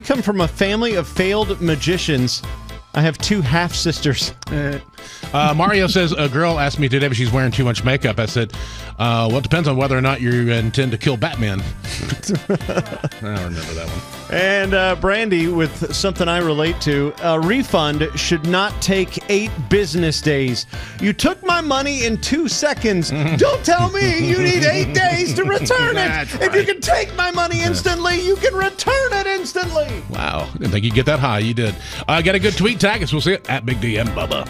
Come from a family of failed magicians. I have 2 half-sisters. Mario says, a girl asked me today if she's wearing too much makeup. I said, well, it depends on whether or not you intend to kill Batman. I don't remember that one. And Brandy with something I relate to. A refund should not take 8 business days. You took my money in 2 seconds. Don't tell me you need 8 days to return it. If you can take my money instantly, you can return it instantly. Wow. Didn't think you'd get that high. You did. Got a good tweet. Tag us. We'll see it at Big D and Bubba.